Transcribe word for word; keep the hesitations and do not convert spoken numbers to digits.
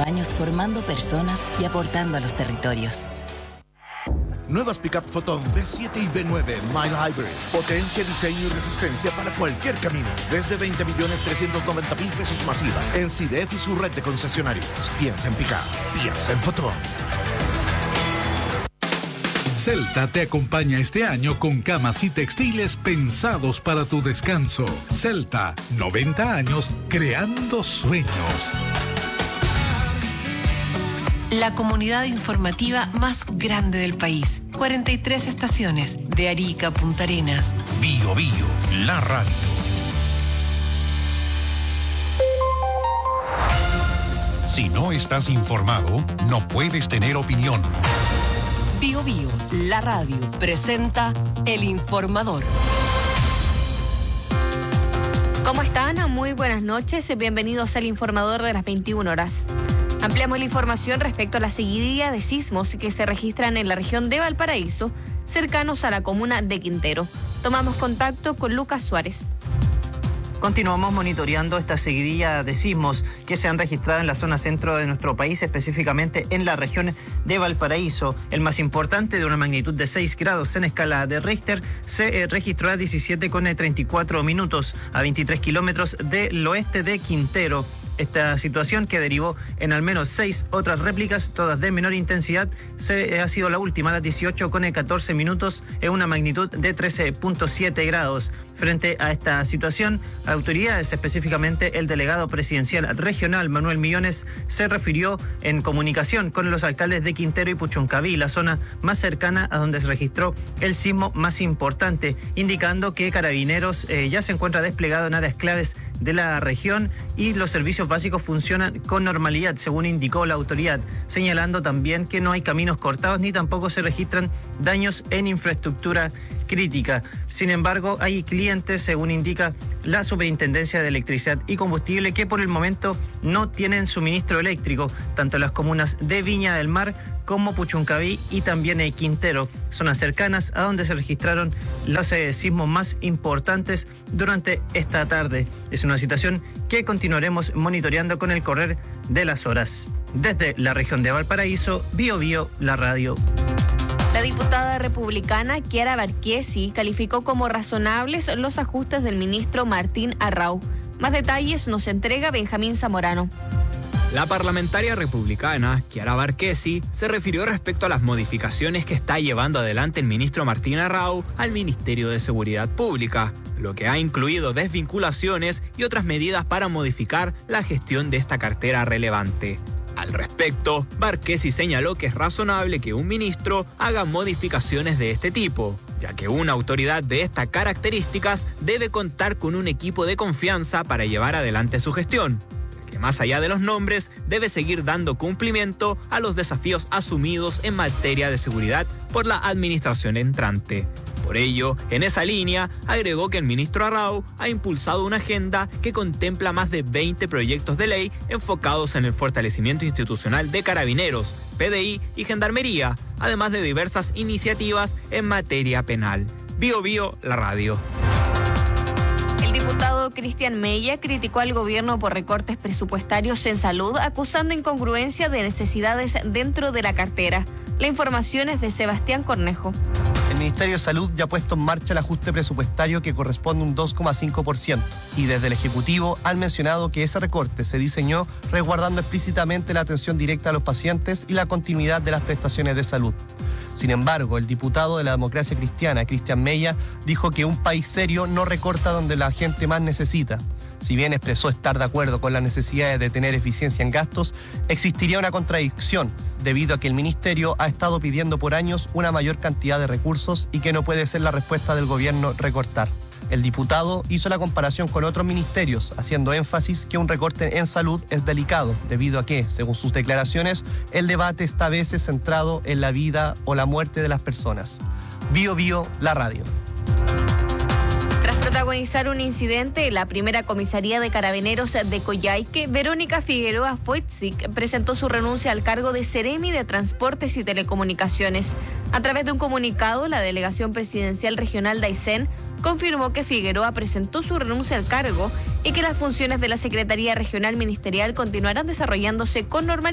años formando personas y aportando a los territorios. Nuevas Pickup Photon V siete y V nueve Mild Hybrid. Potencia, diseño y resistencia para cualquier camino. Desde veinte millones trescientos noventa mil pesos masiva. En C D F y su red de concesionarios. Piensa en Pickup. Piensa en Photon. Celta te acompaña este año con camas y textiles pensados para tu descanso. Celta, noventa años creando sueños. La comunidad informativa más grande del país. cuarenta y tres estaciones, de Arica a Punta Arenas. Bio Bio, la radio. Si no estás informado, no puedes tener opinión. Bio Bio, la radio, presenta El Informador. ¿Cómo están? Muy buenas noches. Bienvenidos al Informador de las veintiuna horas. Ampliamos la información respecto a la seguidilla de sismos que se registran en la región de Valparaíso, cercanos a la comuna de Quintero. Tomamos contacto con Lucas Suárez. Continuamos monitoreando esta seguidilla de sismos que se han registrado en la zona centro de nuestro país, específicamente en la región de Valparaíso. El más importante, de una magnitud de seis grados en escala de Richter, se eh, registró a diecisiete con treinta y cuatro minutos, a veintitrés kilómetros del oeste de Quintero. Esta situación, que derivó en al menos seis otras réplicas, todas de menor intensidad, se, ha sido la última a las dieciocho con catorce minutos en una magnitud de trece punto siete grados. Frente a esta situación, autoridades, específicamente el delegado presidencial regional Manuel Millones, se refirió en comunicación con los alcaldes de Quintero y Puchuncaví, la zona más cercana a donde se registró el sismo más importante, indicando que Carabineros eh, ya se encuentra desplegado en áreas claves de la región y los servicios básicos funcionan con normalidad, según indicó la autoridad, señalando también que no hay caminos cortados ni tampoco se registran daños en infraestructura crítica. Sin embargo, hay clientes, según indica la Superintendencia de Electricidad y Combustible, que por el momento no tienen suministro eléctrico, tanto en las comunas de Viña del Mar como Puchuncaví y también en Quintero, zonas cercanas a donde se registraron los eh, sismos más importantes durante esta tarde. Es una situación que continuaremos monitoreando con el correr de las horas. Desde la región de Valparaíso, Bio Bio, la radio. La diputada republicana Chiara Barquesi calificó como razonables los ajustes del ministro Martín Arrau. Más detalles nos entrega Benjamín Zamorano. La parlamentaria republicana Chiara Barquesi se refirió respecto a las modificaciones que está llevando adelante el ministro Martín Arrau al Ministerio de Seguridad Pública, lo que ha incluido desvinculaciones y otras medidas para modificar la gestión de esta cartera relevante. Al respecto, Barquesi señaló que es razonable que un ministro haga modificaciones de este tipo, ya que una autoridad de estas características debe contar con un equipo de confianza para llevar adelante su gestión, que más allá de los nombres debe seguir dando cumplimiento a los desafíos asumidos en materia de seguridad por la administración entrante. Por ello, en esa línea, agregó que el ministro Arrau ha impulsado una agenda que contempla más de veinte proyectos de ley enfocados en el fortalecimiento institucional de Carabineros, P D I y Gendarmería, además de diversas iniciativas en materia penal. Bio Bio, la radio. El diputado Cristian Mella criticó al gobierno por recortes presupuestarios en salud, acusando incongruencia de necesidades dentro de la cartera. La información es de Sebastián Cornejo. El Ministerio de Salud ya ha puesto en marcha el ajuste presupuestario que corresponde a un dos coma cinco por ciento y desde el Ejecutivo han mencionado que ese recorte se diseñó resguardando explícitamente la atención directa a los pacientes y la continuidad de las prestaciones de salud. Sin embargo, el diputado de la Democracia Cristiana, Cristian Mella, dijo que un país serio no recorta donde la gente más necesita. Si bien expresó estar de acuerdo con las necesidades de tener eficiencia en gastos, existiría una contradicción debido a que el Ministerio ha estado pidiendo por años una mayor cantidad de recursos y que no puede ser la respuesta del gobierno recortar. El diputado hizo la comparación con otros ministerios, haciendo énfasis que un recorte en salud es delicado, debido a que, según sus declaraciones, el debate está a veces centrado en la vida o la muerte de las personas. Bio Bio, la radio. Tras protagonizar un incidente en la primera comisaría de Carabineros de Coyhaique, Verónica Figueroa Foitzik presentó su renuncia al cargo de Seremi de Transportes y Telecomunicaciones. A través de un comunicado, la Delegación Presidencial Regional de Aysén confirmó que Figueroa presentó su renuncia al cargo y que las funciones de la Secretaría Regional Ministerial continuarán desarrollándose con normalidad.